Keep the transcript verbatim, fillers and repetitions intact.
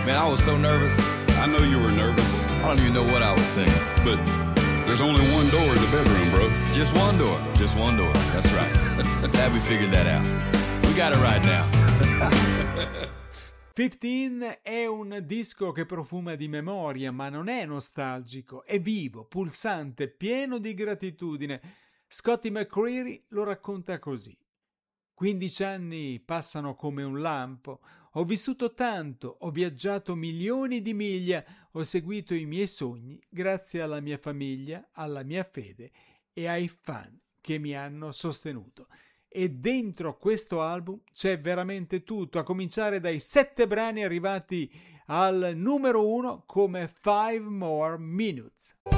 Man, I was so nervous. I know you were nervous, I don't even know what I was singing. but there's only one door in the bedroom, bro. Just one door. Just one door. That's right. Glad we figured that out. We got it right now. quindici è un disco che profuma di memoria, ma non è nostalgico, è vivo, pulsante, pieno di gratitudine. Scotty McCreery lo racconta così. quindici anni passano come un lampo, ho vissuto tanto, ho viaggiato milioni di miglia, ho seguito i miei sogni grazie alla mia famiglia, alla mia fede e ai fan che mi hanno sostenuto. E dentro questo album c'è veramente tutto, a cominciare dai sette brani arrivati al numero uno come Five More Minutes.